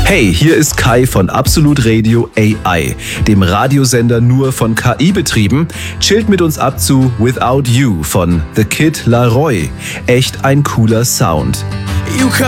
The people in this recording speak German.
Hey, hier ist Kai von Absolut Radio AI, dem Radiosender nur von KI betrieben. Chillt mit uns ab zu Without You von The Kid Laroi. Echt ein cooler Sound. You